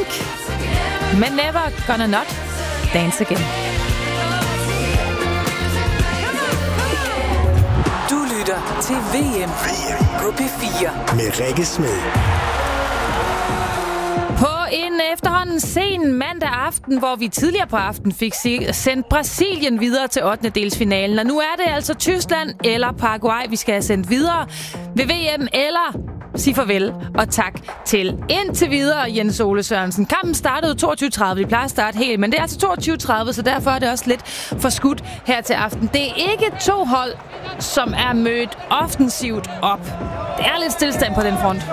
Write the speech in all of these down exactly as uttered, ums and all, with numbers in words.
Pink. Men Never Gonna Not Dance Again. Du lytter til V M på P fire med Rikke Smed. På en efterhånden sen mandag aften, hvor vi tidligere på aften fik sendt Brasilien videre til ottende delsfinalen. Og nu er det altså Tyskland eller Paraguay, vi skal have sendt videre ved V M, eller sige farvel og tak til indtil videre Jens Ole Sørensen. Kampen startede toogtyve tredive. Vi plejer at starte helt, men det er altså toogtyve tredive, så derfor er det også lidt forskudt her til aften. Det er ikke to hold, som er mødt offensivt op. Det er lidt stillestand på den front.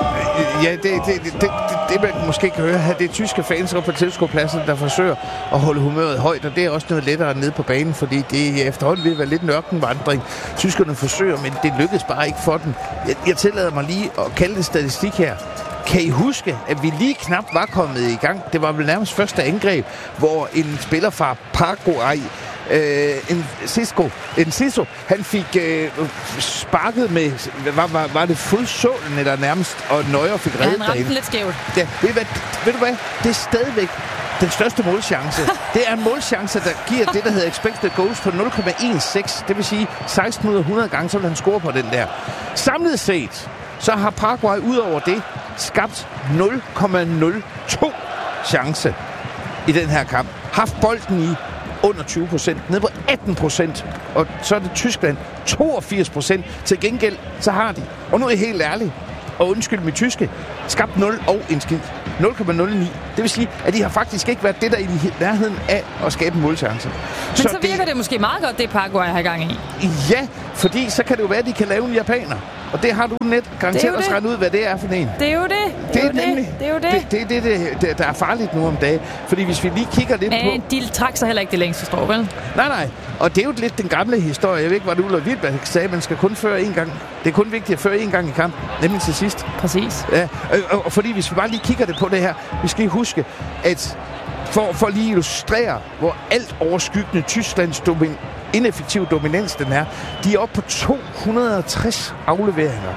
Ja, det, det, det, det, det man måske kan høre her, det er tyske fans op på tilskuerpladsen, der forsøger at holde humøret højt, og det er også noget lettere nede på banen, fordi det efterhånden vil være lidt en ørkenvandring. Tyskerne forsøger, men det lykkedes bare ikke for dem. Jeg, jeg tillader mig lige at kalde det statistik her. Kan I huske, at vi lige knap var kommet i gang? Det var vel nærmest første angreb, hvor en spiller fra Paraguay, Øh, en Cisco, en Ciso, han fik øh, sparket med, var, var, var det fodsålen eller nærmest, og Neuer fik reddet derinde. Ja, han ramte lidt skævt. Ja, ved, hvad, ved du hvad? Det er stadigvæk den største målchance. Det er en målchance, der giver det, der hedder expected goals på nul komma seks. Det vil sige seksten ud af hundrede gange, så vil han score på den der. Samlet set, så har Paraguay ud over det skabt nul komma nul to chance i den her kamp. Haft bolden i under tyve procent, ned på atten procent, og så er det Tyskland toogfirs procent. Til gengæld, så har de, og nu er jeg helt ærlig, og undskyld mit tyske, skabt nul og en skid. nul komma nul ni. Det vil sige, at de har faktisk ikke været det, der i nærheden af at skabe en målchance. Men så, så virker det, det måske meget godt, det Paraguay har gang i. Ja, fordi så kan det jo være, at de kan lave en japaner. Og det har du net garanteret også regnet ud, hvad det er for en. Det er jo det. Det, det er jo det. Det er jo det. Det, det, det, det, der er farligt nu om dagen. Fordi hvis vi lige kigger lidt Men på... de trak sig heller ikke det længste strå, vel? Nej, nej. Og det er jo lidt den gamle historie. Jeg ved ikke, hvad Ulla Wittberg sagde, at man skal kun føre én gang. Det er kun vigtigt at føre én gang i kamp, nemlig til sidst. Præcis. Ja, og, og fordi hvis vi bare lige kigger det på det her, vi skal lige huske, at for, for lige illustrere, hvor alt overskyggende Tysklands domin, ineffektiv dominans den er, de er oppe på to hundrede og tres afleveringer.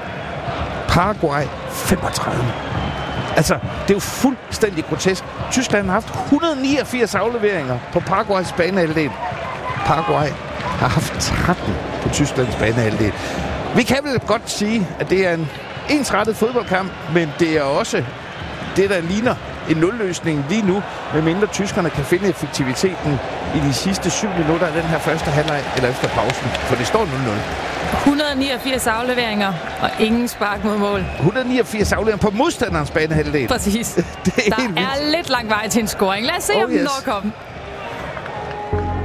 Paraguay femogtredive. Altså, det er jo fuldstændig grotesk. Tyskland har haft et hundrede og niogfirs afleveringer på Paraguays banehalvdel. Paraguay har haft tretten på Tysklands banehalvdel. Vi kan vel godt sige, at det er en ensrettet fodboldkamp, men det er også det, der ligner en nulløsning lige nu, medmindre tyskerne kan finde effektiviteten i de sidste syv minutter af den her første halvleg, eller efter pausen, for det står nul nul. et hundrede og niogfirs afleveringer, og ingen spark mod mål. et hundrede og niogfirs afleveringer på modstanderens banehalvdel. Præcis. Det er der helt er lidt lang vej til en scoring. Lad os se, oh, om den yes. når at komme.